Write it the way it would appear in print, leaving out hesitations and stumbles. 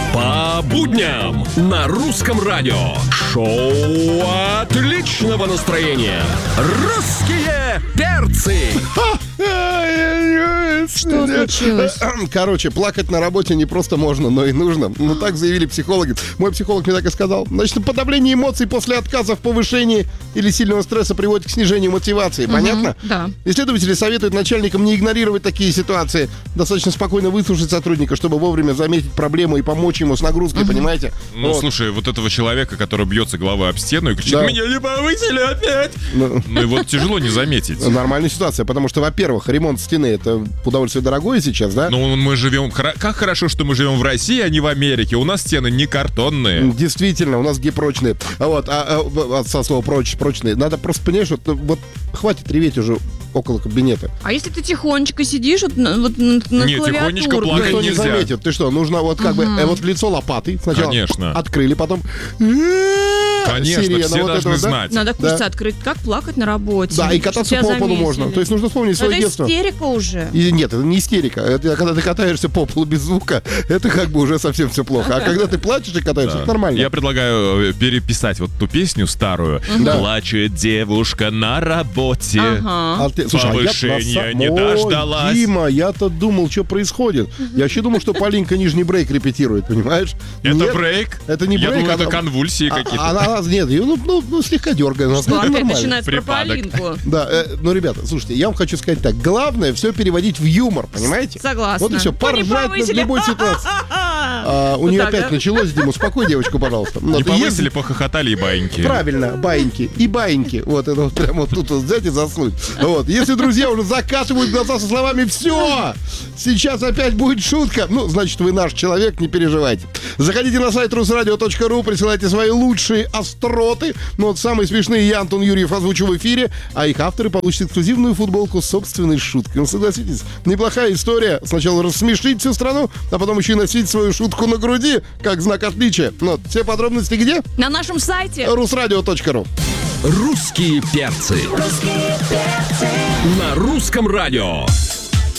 По будням на Русском радио. Шоу отличного настроения. Русские перцы. Что случилось? Короче, плакать на работе не просто можно, но и нужно. Ну, так заявили психологи. Мой психолог мне так и сказал. Значит, подавление эмоций после отказа в повышении или сильного стресса приводит к снижению мотивации. Понятно? Да. Исследователи советуют начальникам не игнорировать такие ситуации. Достаточно спокойно выслушать сотрудника, чтобы вовремя заметить проблему и помочь ему с нагрузкой, понимаете? Ну, Вот. слушай, вот этого человека, который бьется головой об стену и кричит: Да. меня не повысили опять! Ну, его тяжело не заметить. Нормальная ситуация, потому что, во-первых, ремонт стены — это удовольствие дорогое сейчас, да? Но мы живем... Как хорошо, что мы живем в России, а не в Америке. У нас стены не картонные. Действительно, у нас гепрочные. Вот, со слова прочные. Надо просто понимать, что вот хватит реветь уже около кабинета. А если ты тихонечко сидишь на Не, клавиатуру? тихонечко плакать Никто не нельзя. заметит. Ты что, нужно вот как бы вот в лицо лопатой. Сначала Конечно. открыли, потом... Конечно, сирена, все вот должны это вот, да? знать. Надо курсы Да. открыть, как плакать на работе. Да, и Чтобы кататься тебя по полу заметили. можно. То есть нужно вспомнить свое Это детство. истерика уже. И нет, это не истерика. Это когда ты катаешься по полу без звука, это как бы уже совсем все плохо. А когда ты плачешь и катаешься, это нормально. Я предлагаю переписать вот ту песню старую. Да. Плачет девушка на работе. Ага. Слушай, Повышения не Ой, дождалась. Дима, я-то думал, что происходит. Я вообще думал, что Полинка нижний брейк репетирует, понимаешь? Это Нет, брейк? Это не Я брейк, думаю, это она- конвульсии какие-то. Она, нет, ее слегка дергает. Что, опять Нормально. начинается про Припадок. Полинку. Да, ну, ребята, слушайте, я вам хочу сказать так. Главное все переводить в юмор, понимаете? Согласна. Вот и все, Ну, не поржать над повысили. любой ситуацией. У Вот нее так, опять да? началось, Дима, успокой девочку, пожалуйста. Не Вот, повысили, если- похохотали и баиньки. Правильно, баиньки и баиньки. Вот это вот прямо вот тут вот взять и заснуть. Вот. Если друзья уже закатывают глаза со словами «Все! Сейчас опять будет шутка», ну, значит, вы наш человек, не переживайте. Заходите на сайт rusradio.ru, присылайте свои лучшие остроты. Ну, вот самые смешные я, Антон Юрьев, озвучу в эфире, а их авторы получат эксклюзивную футболку с собственной шуткой. Ну, согласитесь, неплохая история. Сначала рассмешить всю страну, а потом еще и носить свою шутку на груди, как знак отличия. Ну, вот. Все подробности где? На нашем сайте. rusradio.ru. Русские перцы. На Русском радио.